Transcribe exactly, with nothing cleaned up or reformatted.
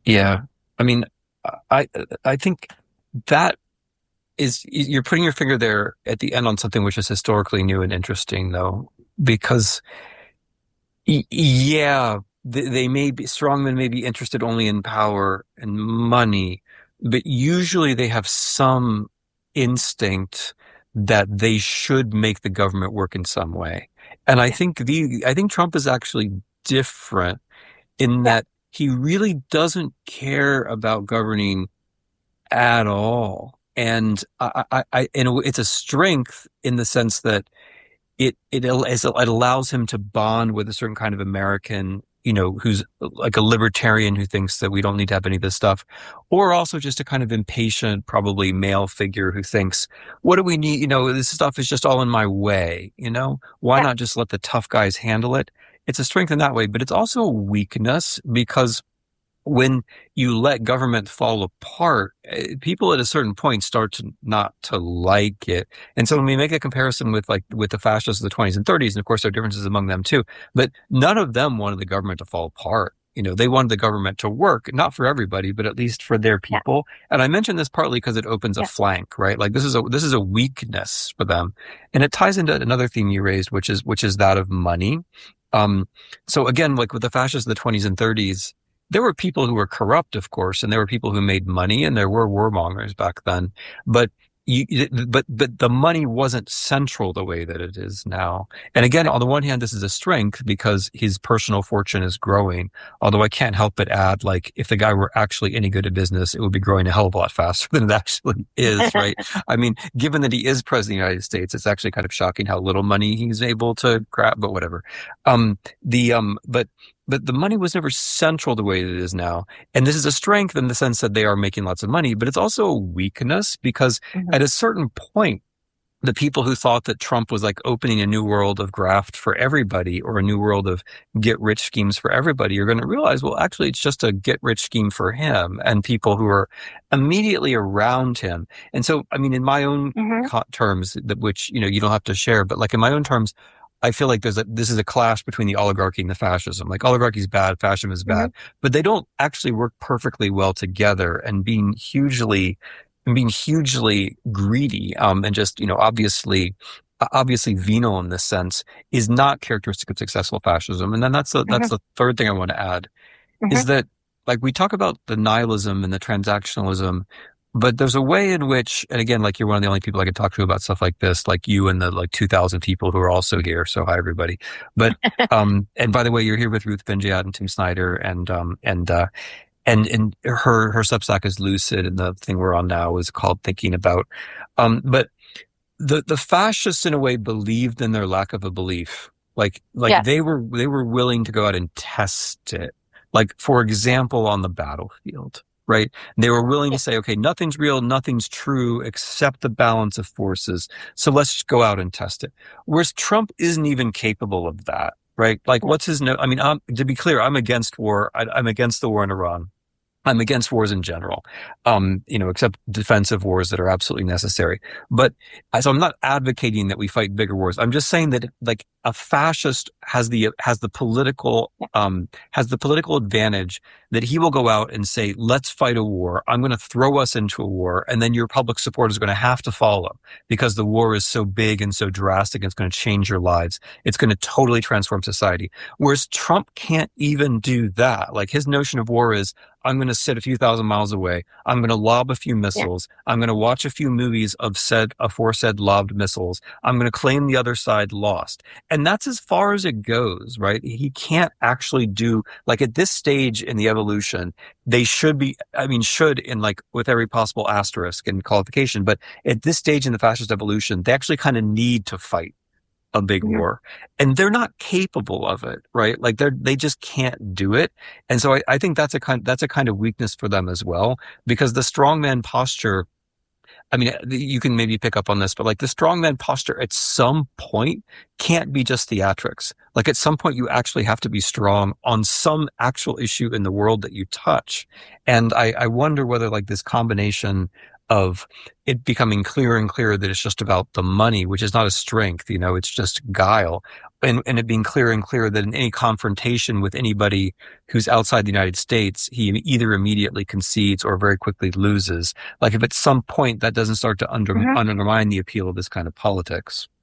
Yeah. I mean, I I think that is you're putting your finger there at the end on something which is historically new and interesting, though, because y- yeah, they, they may be strongmen may be interested only in power and money, but usually they have some instinct that they should make the government work in some way. And I Yeah. think the I think Trump is actually different in Yeah. that he really doesn't care about governing at all. And I, I, I and it's a strength in the sense that it it it allows him to bond with a certain kind of American, you know, who's like a libertarian who thinks that we don't need to have any of this stuff, or also just a kind of impatient, probably male figure who thinks, what do we need? You know, this stuff is just all in my way. You know, why Yeah. not just let the tough guys handle it? It's a strength in that way, but it's also a weakness because when you let government fall apart, eh, people at a certain point start to not to like it. And so when we make a comparison with like with the fascists of the twenties and thirties, and of course there are differences among them too, but none of them wanted the government to fall apart. You know, they wanted the government to work, not for everybody, but at least for their Yeah. people. And I mention this partly because it opens a Yeah. flank, right? Like this is a this is a weakness for them. And it ties into another theme you raised, which is which is that of money. Um, so again, like with the fascists of the twenties and thirties, there were people who were corrupt, of course, and there were people who made money, and there were warmongers back then. But you, but but the money wasn't central the way that it is now. And again, on the one hand, this is a strength because his personal fortune is growing. Although I can't help but add, like, if the guy were actually any good at business, it would be growing a hell of a lot faster than it actually is, right? I mean, given that he is president of the United States, it's actually kind of shocking how little money he's able to grab. But whatever. Um, the um, but but the money was never central the way that it is now. And this is a strength in the sense that they are making lots of money, but it's also a weakness because Mhm. at a certain point, the people who thought that Trump was like opening a new world of graft for everybody or a new world of get rich schemes for everybody are going to realize, well, actually, it's just a get rich scheme for him and people who are immediately around him. And so, I mean, in my own Mhm. co- terms, that which, you know, you don't have to share, but like in my own terms, I feel like there's a, this is a clash between the oligarchy and the fascism. Like oligarchy is bad, fascism is Mhm. bad, but they don't actually work perfectly well together and being hugely and being hugely greedy, um, and just, you know, obviously, obviously venal in this sense is not characteristic of successful fascism. And then that's the, that's Mhm. the third thing I want to add is Mhm. that like we talk about the nihilism and the transactionalism, but there's a way in which, and again, like you're one of the only people I could talk to about stuff like this, like you and the like two thousand people who are also here. So hi, everybody. But, um, and by the way, you're here with Ruth Benjayat and Tim Snyder and, um, and, uh, and and her her Substack is Lucid, and the thing we're on now is called Thinking About. Um, but the the fascists, in a way, believed in their lack of a belief. Like like Yes. they were they were willing to go out and test it. Like for example, on the battlefield, right? They were willing Yeah. to say, okay, nothing's real, nothing's true except the balance of forces. So let's just go out and test it. Whereas Trump isn't even capable of that. Right? Like, No. what's his no? I mean, I'm, to be clear, I'm against war. I, I'm against the war in Iran. I'm against wars in general, um, you know, except defensive wars that are absolutely necessary. But so I'm not advocating that we fight bigger wars. I'm just saying that like a fascist has the has the political Yeah. um, has the political advantage that he will go out and say, "Let's fight a war. I'm going to throw us into a war, and then your public support is going to have to follow because the war is so big and so drastic. It's going to change your lives. It's going to totally transform society." Whereas Trump can't even do that. Like his notion of war is, I'm going to sit a few thousand miles away. I'm going to lob a few Yeah. missiles. I'm going to watch a few movies of said aforesaid lobbed missiles. I'm going to claim the other side lost. And that's as far as it goes, right? He can't actually do, like at this stage in the evolution, they should be, I mean, should in like with every possible asterisk and qualification, but at this stage in the fascist evolution, they actually kind of need to fight a big Mhm. war, and they're not capable of it, right? Like they're they just can't do it. And so I, I think that's a kind that's a kind of weakness for them as well, because the strongman posture, I mean, you can maybe pick up on this, but like the strongman posture at some point can't be just theatrics. Like at some point you actually have to be strong on some actual issue in the world that you touch. And I, I wonder whether like this combination of it becoming clearer and clearer that it's just about the money, which is not a strength, you know, it's just guile. And, and it being clearer and clearer that in any confrontation with anybody who's outside the United States, he either immediately concedes or very quickly loses. Like if at some point that doesn't start to under, Mhm. undermine the appeal of this kind of politics.